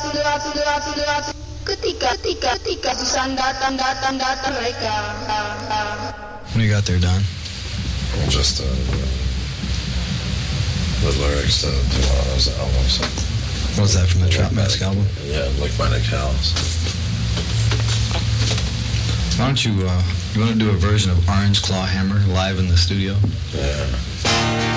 ketika Susan datang mereka. What do you got there, Don? Just the lyrics to one of those albums. What was that from the Trap Mask album? Yeah, Lick by Nick House. Why don't you want to do a version of Orange Claw Hammer live in the studio? Yeah.